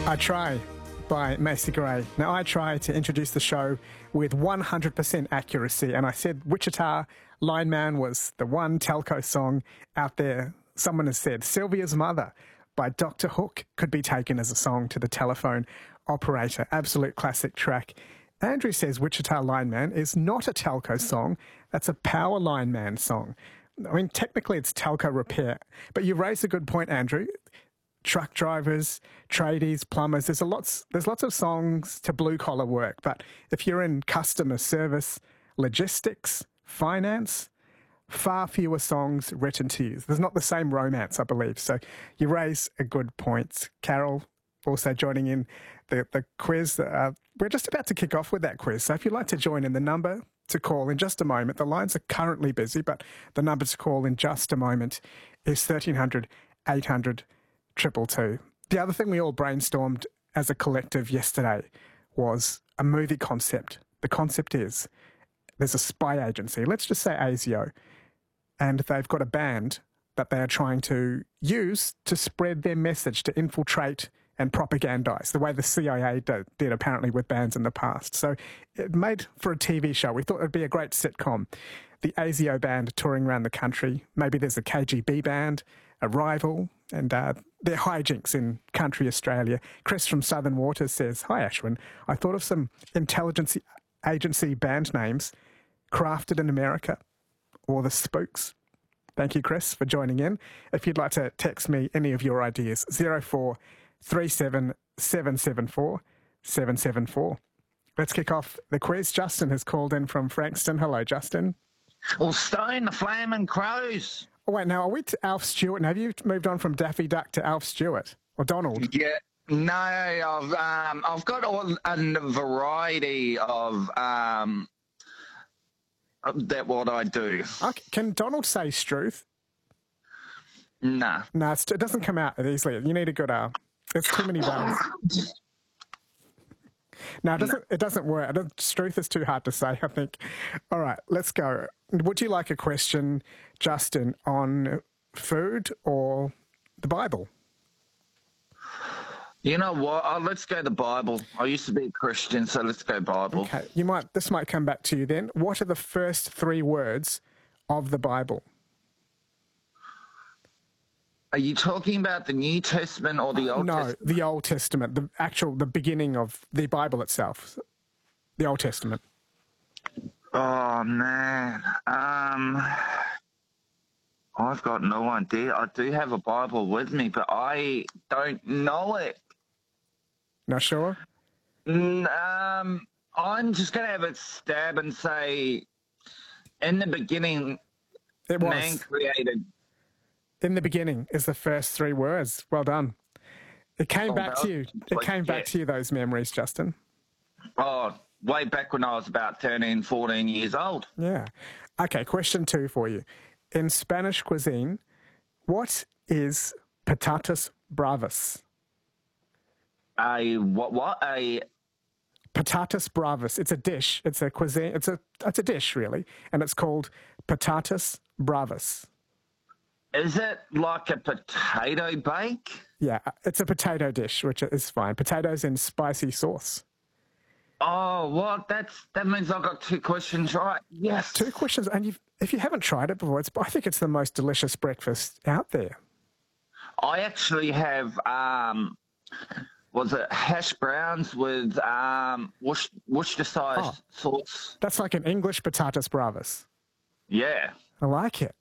I Try by Macy Gray. Now, I try to introduce the show with 100% accuracy, and I said Wichita Lineman was the one telco song out there. Someone has said Sylvia's Mother by Dr. Hook could be taken as a song to the telephone operator. Absolute classic track. Andrew says Wichita Lineman is not a telco song. That's a Power Lineman song. I mean, technically it's telco repair, but you raise a good point, Andrew. Truck drivers, tradies, plumbers, there's lots of songs to blue-collar work, but if you're in customer service, logistics, finance, far fewer songs written to you. There's not the same romance, I believe. So you raise a good point. Carol also joining in the quiz. We're just about to kick off with that quiz. So if you'd like to join in, the number to call in just a moment, the lines are currently busy, but the number to call in just a moment is 1300 800 222. The other thing we all brainstormed as a collective yesterday was a movie concept. The concept is there's a spy agency, let's just say ASIO, and they've got a band that they are trying to use to spread their message, to infiltrate and propagandize, the way the CIA did apparently with bands in the past. So it made for a TV show. We thought it would be a great sitcom. The ASIO band touring around the country. Maybe there's a KGB band, a rival, and their hijinks in country Australia. Chris from Southern Waters says, "Hi Ashwin, I thought of some intelligence agency band names crafted in America, or the Spooks." Thank you, Chris, for joining in. If you'd like to text me any of your ideas, 0437 774 774. Let's kick off the quiz. Justin has called in from Frankston. Hello, Justin. Well, Stone, the Flaming Crows. Oh, wait, now, are we to Alf Stewart? And have you moved on from Daffy Duck to Alf Stewart? Or Donald? Yeah, no, I've got a variety of that what I do. Okay. Can Donald say Struth? Nah. No, it doesn't come out easily. You need a good there's too many vowels. No, it doesn't work. Struth is too hard to say, I think. All right, let's go. Would you like a question, Justin, on food or the Bible? You know what? Let's go the Bible. I used to be a Christian, so let's go Bible. Okay, this might come back to you then. What are the first three words of the Bible? Are you talking about the New Testament or the Old Testament? No, the Old Testament, the beginning of the Bible itself, the Old Testament. Oh, man. I've got no idea. I do have a Bible with me, but I don't know it. Not sure? I'm just going to have a stab and say, in the beginning, man created. In the beginning is the first three words. Well done. It came back to you. It came back to you, those memories, Justin. Oh, way back when I was about 13, 14 years old. Yeah. Okay, question 2 for you. In Spanish cuisine, what is patatas bravas? A patatas bravas. It's a dish. It's a cuisine. It's a dish, really, and it's called patatas bravas. Is it like a potato bake? Yeah, it's a potato dish, which is fine. Potatoes in spicy sauce. Oh, what? That means I've got 2 questions right. Yes. 2 questions, and if you haven't tried it before, I think it's the most delicious breakfast out there. I actually have, was it hash browns with Worcestershire sauce? That's like an English patatas bravas. Yeah. I like it.